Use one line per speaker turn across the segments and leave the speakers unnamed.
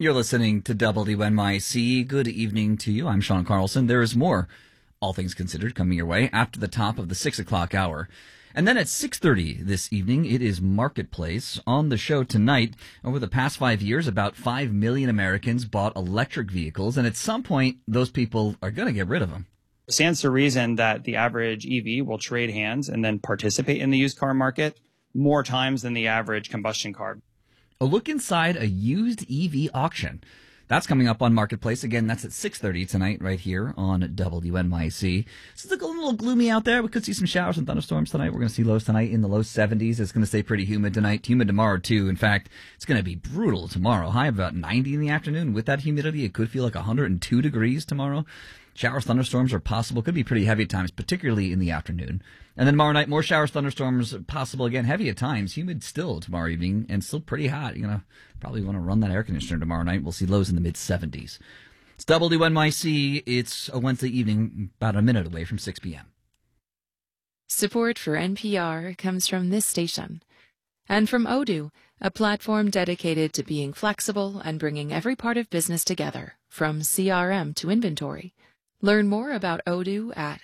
You're listening to WNYC. Good evening to you. I'm Sean Carlson. There is more All Things Considered coming your way after the top of the 6 o'clock hour. And then at 6:30 this evening, it is Marketplace. On the show tonight, over the past 5 years, about 5 million Americans bought electric vehicles, and at some point, those people are going to get rid of them.
Stands to reason that the average EV will trade hands and then participate in the used car market more times than the average combustion car.
A look inside a used EV auction. That's coming up on Marketplace. Again, that's at 6:30 tonight right here on WNYC. It's a little gloomy out there. We could see some showers and thunderstorms tonight. We're going to see lows tonight in the low 70s. It's going to stay pretty humid tonight. Humid tomorrow, too. In fact, it's going to be brutal tomorrow. High of about 90 in the afternoon. With that humidity, it could feel like 102 degrees tomorrow. Showers, thunderstorms are possible. Could be pretty heavy at times, particularly in the afternoon. And then tomorrow night, more showers, thunderstorms possible again. Heavy at times. Humid still tomorrow evening and still pretty hot. You're going to probably want to run that air conditioner tomorrow night. We'll see lows in the mid-70s. It's WNYC. It's a Wednesday evening, about a minute away from 6 p.m.
Support for NPR comes from this station. And from Odoo, a platform dedicated to being flexible and bringing every part of business together, from CRM to inventory. Learn more about Odoo at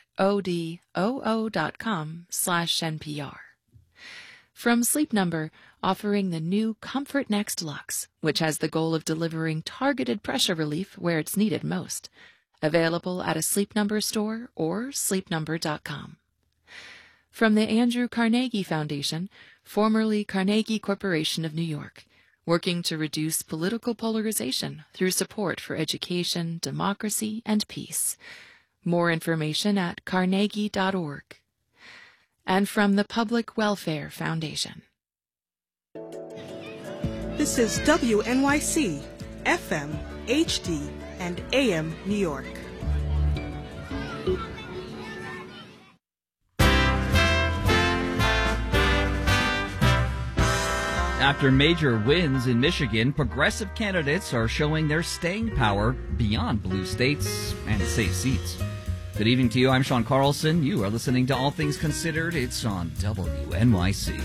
odoo.com/NPR. From Sleep Number, offering the new Comfort Next Luxe, which has the goal of delivering targeted pressure relief where it's needed most. Available at a Sleep Number store or sleepnumber.com. From the Andrew Carnegie Foundation, formerly Carnegie Corporation of New York, working to reduce political polarization through support for education, democracy, and peace. More information at carnegie.org. And from the Public Welfare Foundation.
This is WNYC, FM, HD, and AM New York.
After major wins in Michigan, progressive candidates are showing their staying power beyond blue states and safe seats. Good evening to you. I'm Sean Carlson. You are listening to All Things Considered. It's on WNYC.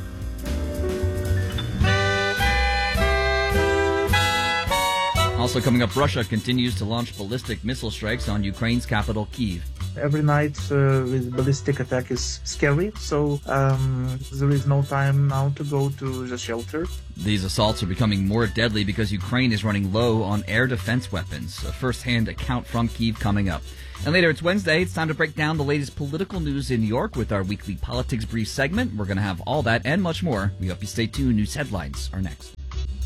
Also coming up, Russia continues to launch ballistic missile strikes on Ukraine's capital, Kyiv.
Every night with ballistic attack is scary, so there is no time now to go to the shelter.
These assaults are becoming more deadly because Ukraine is running low on air defense weapons. A first-hand account from Kyiv coming up. And later, it's Wednesday. It's time to break down the latest political news in New York with our weekly Politics Brief segment. We're going to have all that and much more. We hope you stay tuned. News headlines are next.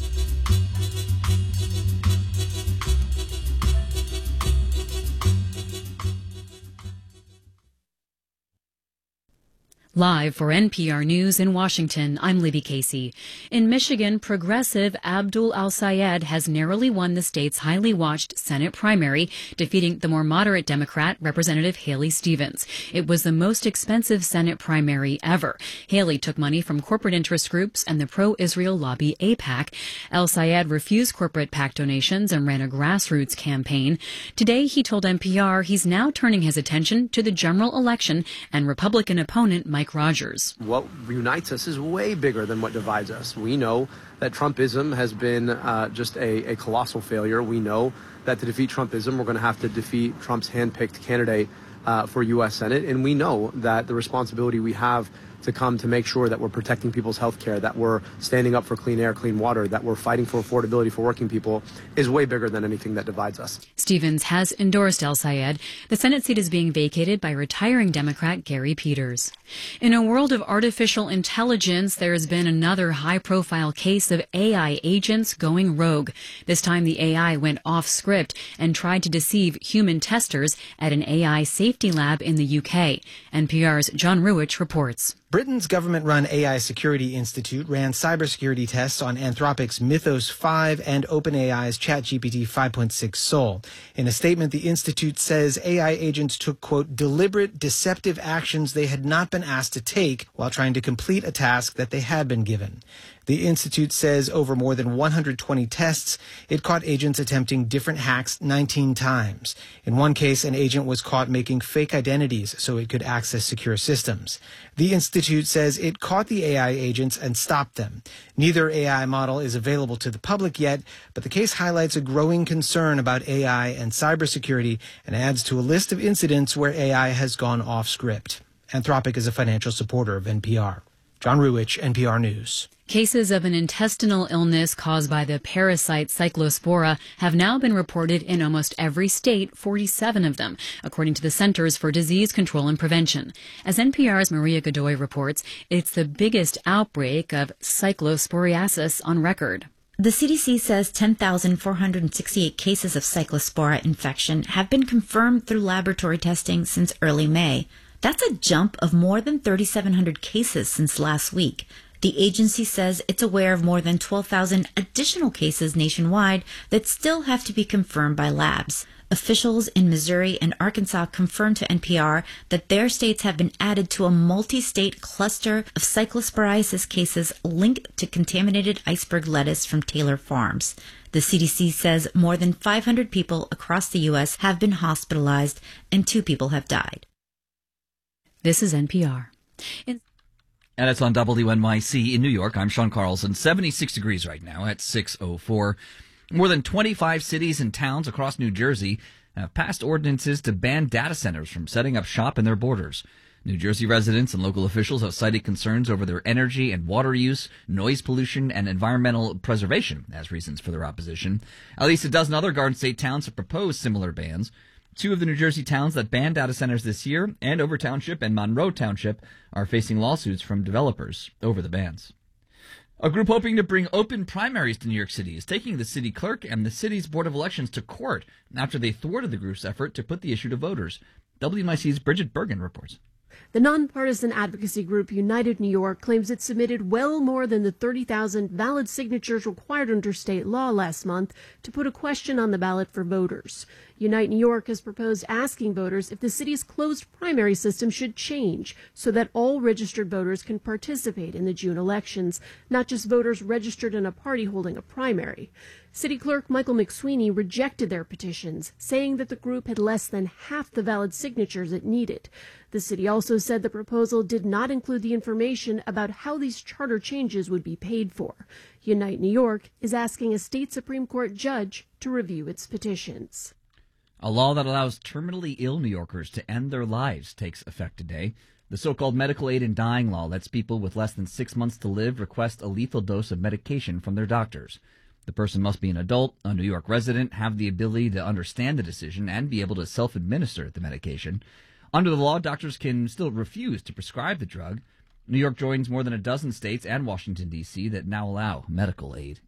Live for NPR News in Washington, I'm Libby Casey. In Michigan, progressive Abdul Al-Sayed has narrowly won the state's highly watched Senate primary, defeating the more moderate Democrat, Representative Haley Stevens. It was the most expensive Senate primary ever. Haley took money from corporate interest groups and the pro-Israel lobby AIPAC. Al-Sayed refused corporate PAC donations and ran a grassroots campaign. Today, he told NPR he's now turning his attention to the general election and Republican opponent Mike Rogers.
What unites us is way bigger than what divides us. We know that Trumpism has been just a colossal failure. We know that to defeat Trumpism, we're going to have to defeat Trump's handpicked candidate for U.S. Senate. And we know that the responsibility we have to come to make sure that we're protecting people's health care, that we're standing up for clean air, clean water, that we're fighting for affordability for working people is way bigger than anything that divides us.
Stevens has endorsed Al-Sayed. The Senate seat is being vacated by retiring Democrat Gary Peters. In a world of artificial intelligence, there has been another high-profile case of AI agents going rogue. This time the AI went off script and tried to deceive human testers at an AI safety lab in the UK. NPR's John Ruwich reports.
Britain's government-run AI Security Institute ran cybersecurity tests on Anthropic's Mythos 5 and OpenAI's ChatGPT 5.6 Soul. In a statement, the institute says AI agents took, quote, deliberate, deceptive actions they had not been asked to take while trying to complete a task that they had been given. The institute says over more than 120 tests, it caught agents attempting different hacks 19 times. In one case, an agent was caught making fake identities so it could access secure systems. The institute says it caught the AI agents and stopped them. Neither AI model is available to the public yet, but the case highlights a growing concern about AI and cybersecurity and adds to a list of incidents where AI has gone off script. Anthropic is a financial supporter of NPR. John Ruwich, NPR News.
Cases of an intestinal illness caused by the parasite Cyclospora have now been reported in almost every state, 47 of them, according to the Centers for Disease Control and Prevention. As NPR's Maria Godoy reports, it's the biggest outbreak of cyclosporiasis on record.
The CDC says 10,468 cases of Cyclospora infection have been confirmed through laboratory testing since early May. That's a jump of more than 3,700 cases since last week. The agency says it's aware of more than 12,000 additional cases nationwide that still have to be confirmed by labs. Officials in Missouri and Arkansas confirmed to NPR that their states have been added to a multi-state cluster of cyclosporiasis cases linked to contaminated iceberg lettuce from Taylor Farms. The CDC says more than 500 people across the U.S. have been hospitalized and 2 people have died.
This is NPR.
And it's on WNYC in New York. I'm Sean Carlson. 76 degrees right now at 6:04. More than 25 cities and towns across New Jersey have passed ordinances to ban data centers from setting up shop in their borders. New Jersey residents and local officials have cited concerns over their energy and water use, noise pollution, and environmental preservation as reasons for their opposition. At least a dozen other Garden State towns have proposed similar bans. 2 of the New Jersey towns that banned data centers this year, Andover Township and Monroe Township, are facing lawsuits from developers over the bans. A group hoping to bring open primaries to New York City is taking the city clerk and the city's Board of Elections to court after they thwarted the group's effort to put the issue to voters. WNYC's Bridget Bergen reports.
The nonpartisan advocacy group United New York claims it submitted well more than the 30,000 valid signatures required under state law last month to put a question on the ballot for voters. Unite New York has proposed asking voters if the city's closed primary system should change so that all registered voters can participate in the June elections, not just voters registered in a party holding a primary. City Clerk Michael McSweeney rejected their petitions, saying that the group had less than half the valid signatures it needed. The city also said the proposal did not include the information about how these charter changes would be paid for. Unite New York is asking a state Supreme Court judge to review its petitions.
A law that allows terminally ill New Yorkers to end their lives takes effect today. The so-called medical aid in dying law lets people with less than 6 months to live request a lethal dose of medication from their doctors. The person must be an adult, a New York resident, have the ability to understand the decision, and be able to self-administer the medication. Under the law, doctors can still refuse to prescribe the drug. New York joins more than a dozen states and Washington, D.C. that now allow medical aid.